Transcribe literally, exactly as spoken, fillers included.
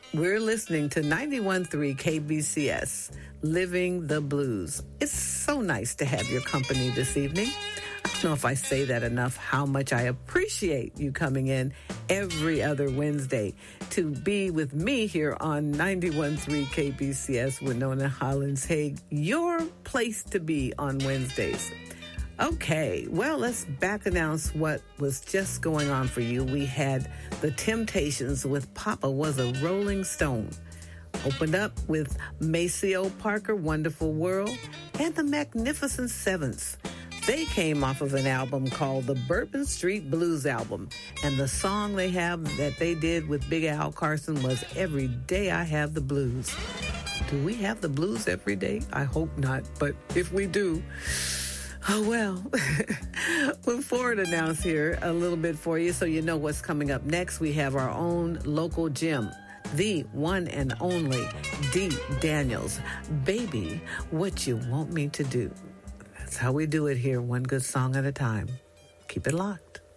We're listening to ninety-one point three K B C S, Living the Blues. It's so nice to have your company this evening. I don't know if I say that enough, how much I appreciate you coming in every other Wednesday to be with me here on ninety-one point three K B C S, Winona Hollins Hague, your place to be on Wednesdays. Okay, well, let's back announce what was just going on for you. We had The Temptations with Papa Was a Rolling Stone. Opened up with Maceo Parker, Wonderful World, and the Magnificent Sevenths. They came off of an album called the Bourbon Street Blues Album. And the song they have that they did with Big Al Carson was Every Day I Have the Blues. Do we have the blues every day? I hope not, but if we do... Oh, well, we'll forward announce here a little bit for you so you know what's coming up next. We have our own local gym, the one and only Dee Daniels. Baby, What You Want Me to Do. That's how we do it here, one good song at a time. Keep it locked.